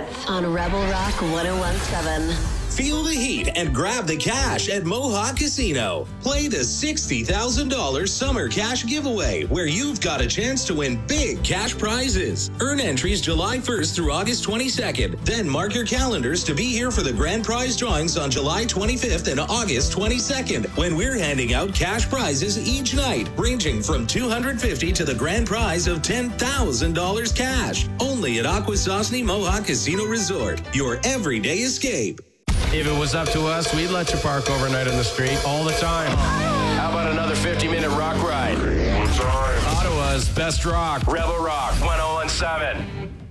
hits on Rebel Rock 101.7. Feel the heat and grab the cash at Mohawk Casino. Play the $60,000 summer cash giveaway where you've got a chance to win big cash prizes. Earn entries July 1st through August 22nd. Then mark your calendars to be here for the grand prize drawings on July 25th and August 22nd when we're handing out cash prizes each night ranging from $250 to the grand prize of $10,000 cash. Only at Akwesasne Mohawk Casino Resort. Your everyday escape. If it was up to us, we'd let you park overnight on the street all the time. How about another 50-minute rock ride? Ottawa's best rock. Rebel Rock 101.7.